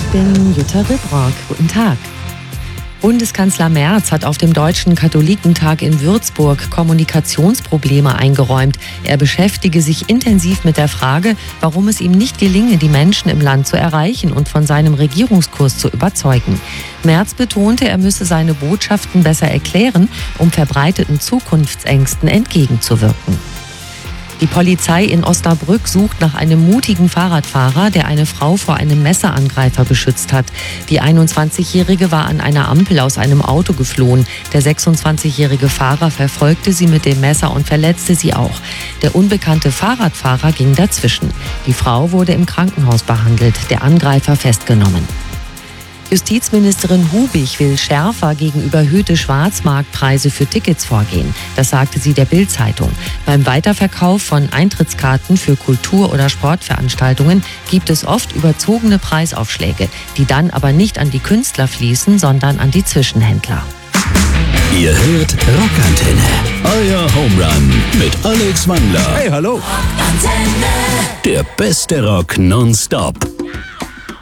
bin Jutta Ribrock. Guten Tag. Bundeskanzler Merz hat auf dem Deutschen Katholikentag in Würzburg Kommunikationsprobleme eingeräumt. Er beschäftige sich intensiv mit der Frage, warum es ihm nicht gelinge, die Menschen im Land zu erreichen und von seinem Regierungskurs zu überzeugen. Merz betonte, er müsse seine Botschaften besser erklären, um verbreiteten Zukunftsängsten entgegenzuwirken. Die Polizei in Osnabrück sucht nach einem mutigen Fahrradfahrer, der eine Frau vor einem Messerangreifer beschützt hat. Die 21-Jährige war an einer Ampel aus einem Auto geflohen. Der 26-jährige Fahrer verfolgte sie mit dem Messer und verletzte sie auch. Der unbekannte Fahrradfahrer ging dazwischen. Die Frau wurde im Krankenhaus behandelt, der Angreifer festgenommen. Justizministerin Hubig will schärfer gegen überhöhte Schwarzmarktpreise für Tickets vorgehen. Das sagte sie der Bild-Zeitung. Beim Weiterverkauf von Eintrittskarten für Kultur- oder Sportveranstaltungen gibt es oft überzogene Preisaufschläge, die dann aber nicht an die Künstler fließen, sondern an die Zwischenhändler. Ihr hört Rockantenne, euer Homerun mit Alex Wandler. Hey, hallo. Der beste Rock nonstop.